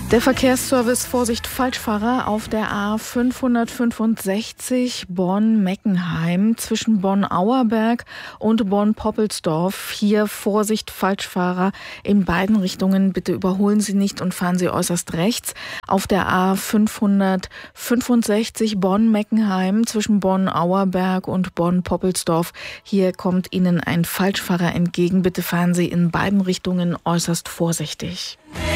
Der Verkehrsservice Vorsicht Falschfahrer auf der A565 Bonn-Meckenheim zwischen Bonn-Auerberg und Bonn-Poppelsdorf. Hier Vorsicht Falschfahrer in beiden Richtungen. Bitte überholen Sie nicht und fahren Sie äußerst rechts. Auf der A565 Bonn-Meckenheim zwischen Bonn-Auerberg und Bonn-Poppelsdorf. Hier kommt Ihnen ein Falschfahrer entgegen. Bitte fahren Sie in beiden Richtungen äußerst vorsichtig.